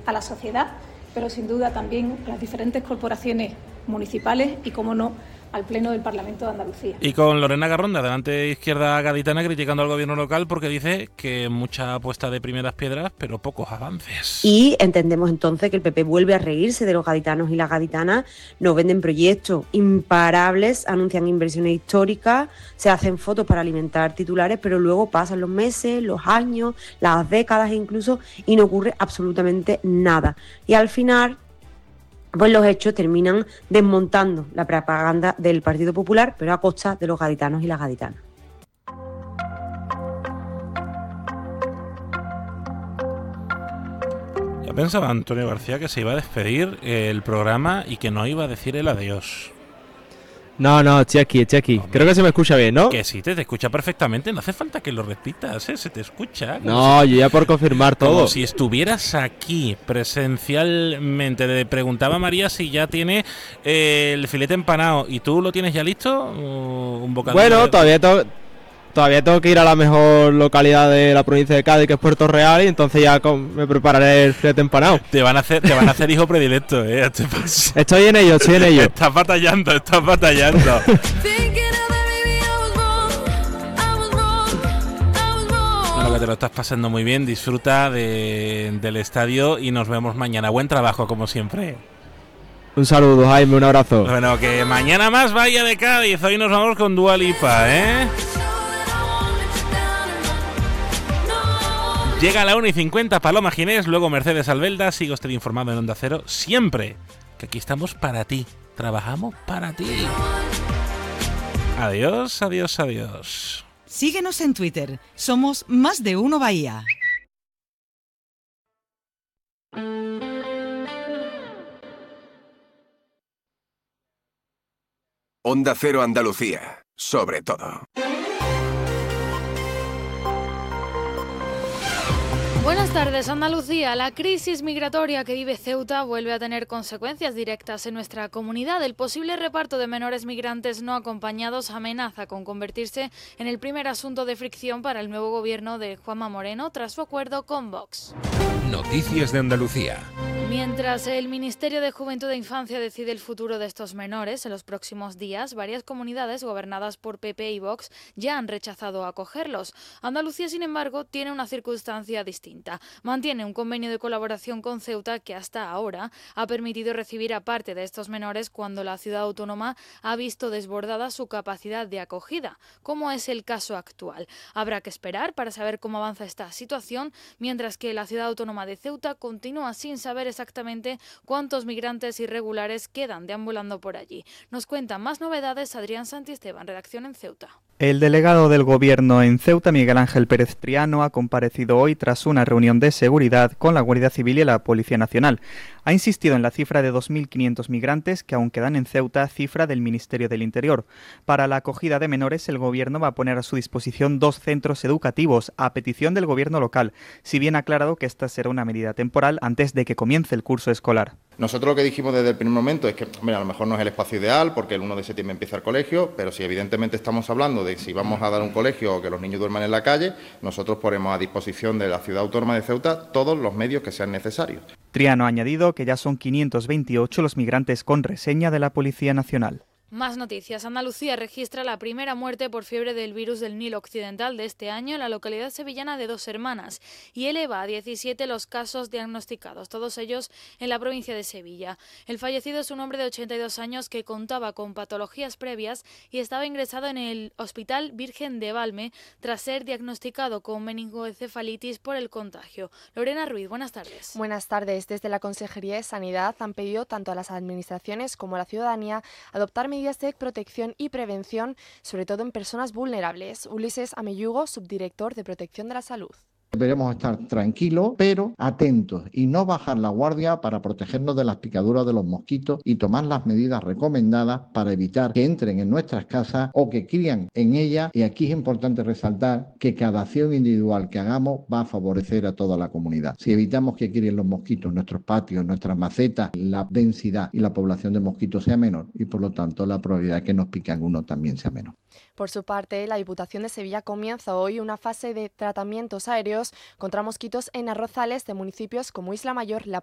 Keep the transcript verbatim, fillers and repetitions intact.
a la sociedad, pero sin duda también a las diferentes corporaciones municipales y, como no, al Pleno del Parlamento de Andalucía. Y con Lorena Garronda, delante de Izquierda Gaditana, criticando al gobierno local porque dice que mucha apuesta de primeras piedras, pero pocos avances. Y entendemos entonces que el P P vuelve a reírse de los gaditanos y las gaditanas, nos venden proyectos imparables, anuncian inversiones históricas, se hacen fotos para alimentar titulares, pero luego pasan los meses, los años, las décadas incluso, y no ocurre absolutamente nada. Y al final, pues los hechos terminan desmontando la propaganda del Partido Popular, pero a costa de los gaditanos y las gaditanas. Ya pensaba Antonio García que se iba a despedir el programa y que no iba a decir el adiós. No, no, estoy aquí, estoy aquí. Creo que se me escucha bien, ¿no? Que sí, te, te escucha perfectamente, no hace falta que lo repitas, ¿eh? Se te escucha. No, si, yo ya por confirmar todo. Como si estuvieras aquí presencialmente. Le preguntaba a María si ya tiene eh, el filete empanado. ¿Y tú lo tienes ya listo? ¿Un bocadillo? Bueno, de... todavía tengo, todavía tengo que ir a la mejor localidad de la provincia de Cádiz, que es Puerto Real, y entonces ya con, me prepararé el filete empanado. Te van a hacer, te van a hacer hijo predilecto, ¿eh? Estoy en ello, estoy en ello. Estás batallando, estás batallando. Que te lo estás pasando muy bien, disfruta de, del estadio y nos vemos mañana. Buen trabajo, como siempre. Un saludo, Jaime, un abrazo. Bueno, que mañana más Bahía de Cádiz. Hoy nos vamos con Dua Lipa, ¿eh? Llega a la una y cincuenta Paloma Ginés, luego Mercedes Albelda. Sigo usted informado en Onda Cero siempre, que aquí estamos para ti, trabajamos para ti. Adiós, adiós, adiós. Síguenos en Twitter. Somos Más de Uno Bahía. Onda Cero Andalucía. Sobre todo. Buenas tardes, Andalucía. La crisis migratoria que vive Ceuta vuelve a tener consecuencias directas en nuestra comunidad. El posible reparto de menores migrantes no acompañados amenaza con convertirse en el primer asunto de fricción para el nuevo gobierno de Juanma Moreno tras su acuerdo con Vox. Noticias de Andalucía. Mientras el Ministerio de Juventud e Infancia decide el futuro de estos menores en los próximos días, varias comunidades gobernadas por P P y Vox ya han rechazado acogerlos. Andalucía, sin embargo, tiene una circunstancia distinta. Mantiene un convenio de colaboración con Ceuta que hasta ahora ha permitido recibir a parte de estos menores cuando la ciudad autónoma ha visto desbordada su capacidad de acogida, como es el caso actual. Habrá que esperar para saber cómo avanza esta situación, mientras que la ciudad autónoma de Ceuta continúa sin saber exactamente cuántos migrantes irregulares quedan deambulando por allí. Nos cuenta más novedades Adrián Santisteban, redacción en Ceuta. El delegado del Gobierno en Ceuta, Miguel Ángel Pérez Triano, ha comparecido hoy tras una reunión de seguridad con la Guardia Civil y la Policía Nacional. Ha insistido en la cifra de dos mil quinientos migrantes que aún quedan en Ceuta, cifra del Ministerio del Interior. Para la acogida de menores, el Gobierno va a poner a su disposición dos centros educativos, a petición del Gobierno local, si bien ha aclarado que esta será una medida temporal antes de que comience el curso escolar. Nosotros lo que dijimos desde el primer momento es que, hombre, a lo mejor no es el espacio ideal porque el uno de septiembre empieza el colegio, pero si evidentemente estamos hablando de si vamos a dar un colegio o que los niños duerman en la calle, nosotros ponemos a disposición de la ciudad autónoma de Ceuta todos los medios que sean necesarios. Triano ha añadido que ya son quinientos veintiocho los migrantes con reseña de la Policía Nacional. Más noticias. Andalucía registra la primera muerte por fiebre del virus del Nilo Occidental de este año en la localidad sevillana de Dos Hermanas y eleva a diecisiete los casos diagnosticados, todos ellos en la provincia de Sevilla. El fallecido es un hombre de ochenta y dos años que contaba con patologías previas y estaba ingresado en el Hospital Virgen de Valme tras ser diagnosticado con meningoencefalitis por el contagio. Lorena Ruiz, buenas tardes. Buenas tardes. Desde la Consejería de Sanidad han pedido tanto a las administraciones como a la ciudadanía adoptar medidas de protección y prevención, sobre todo en personas vulnerables. Ulises Ameyugo, subdirector de Protección de la Salud. Deberemos estar tranquilos, pero atentos y no bajar la guardia para protegernos de las picaduras de los mosquitos y tomar las medidas recomendadas para evitar que entren en nuestras casas o que crían en ellas. Y aquí es importante resaltar que cada acción individual que hagamos va a favorecer a toda la comunidad. Si evitamos que críen los mosquitos en nuestros patios, en nuestras macetas, la densidad y la población de mosquitos sea menor y por lo tanto la probabilidad de que nos pique alguno también sea menor. Por su parte, la Diputación de Sevilla comienza hoy una fase de tratamientos aéreos contra mosquitos en arrozales de municipios como Isla Mayor, La